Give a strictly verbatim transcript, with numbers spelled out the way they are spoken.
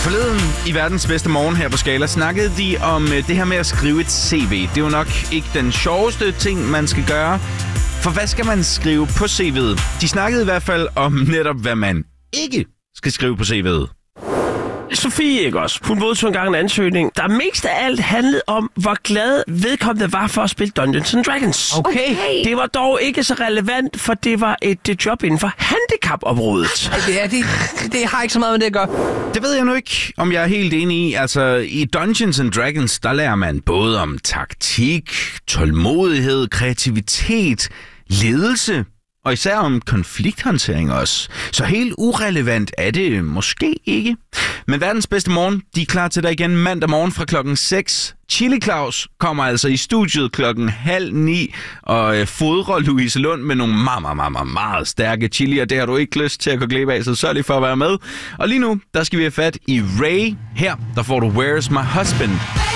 Forleden i verdens bedste morgen her på Skala snakkede de om det her med at skrive et C V. Det er jo nok ikke den sjoveste ting, man skal gøre. For hvad skal man skrive på C V'et? De snakkede i hvert fald om netop, hvad man ikke skal skrive på C V'et. Sofie, ikke også? Hun modtog engang en ansøgning, der mest af alt handlede om, hvor glad vedkommende var for at spille Dungeons and Dragons. Okay. Det var dog ikke så relevant, for det var et, et job inden for handicapområdet. Ja, det, det har ikke så meget med det at gøre. Det ved jeg nu ikke, om jeg er helt enig i. Altså, i Dungeons and Dragons, der lærer man både om taktik, tålmodighed, kreativitet, ledelse, og især om konflikthåndtering også. Så helt urelevant er det måske ikke. Men verdens bedste morgen, de er klar til dig igen mandag morgen fra klokken seks. Chili Claus kommer altså i studiet klokken halv ni og øh, fodrer Louise Lund med nogle meget, meget, meget, meget, meget stærke chilier. Det har du ikke lyst til at gå glip af, så sørg lige for at være med. Og lige nu, der skal vi have fat i Ray. Her, der får du Where's My Husband.